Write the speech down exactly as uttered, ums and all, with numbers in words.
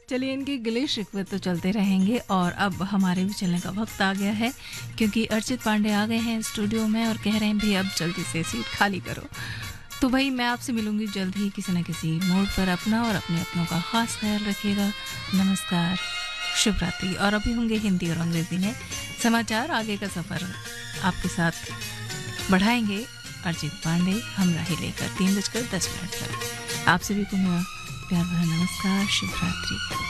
चलिए, इनके गिले शिकवे तो चलते रहेंगे और अब हमारे भी चलने का वक्त आ गया है, क्योंकि अर्चित पांडे आ गए हैं स्टूडियो में और कह रहे हैं भाई अब जल्दी से सीट खाली करो। तो भाई मैं आपसे मिलूंगी जल्द ही किसी न किसी मोड़ पर। अपना और अपने अपनों का खास ख्याल रखिएगा। नमस्कार, शुभ रात्रि। और अभी होंगे हिंदी और अंग्रेजी में समाचार। आगे का सफ़र आपके साथ बढ़ाएंगे अर्चित पांडे हमरा ही लेकर तीन बजकर दस मिनट पर। आपसे भी को मेरा प्यार भरा नमस्कार, शुभ रात्रि।